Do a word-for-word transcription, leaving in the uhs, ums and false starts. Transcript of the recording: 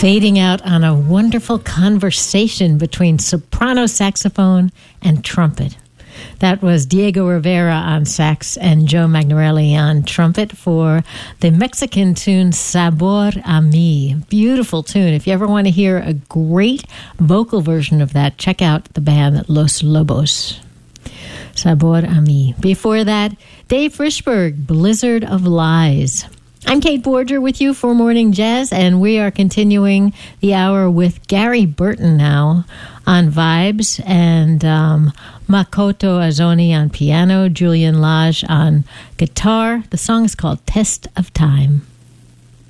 Fading out on a wonderful conversation between soprano saxophone and trumpet. That was Diego Rivera on sax and Joe Magnarelli on trumpet for the Mexican tune Sabor a Mi. Beautiful tune. If you ever want to hear a great vocal version of that, check out the band Los Lobos. Sabor a Mi. Before that, Dave Frischberg, Blizzard of Lies. I'm Kate Borger with you for Morning Jazz, and we are continuing the hour with Gary Burton now on vibes, and um, Makoto Azoni on piano, Julian Lage on guitar. The song is called Test of Time.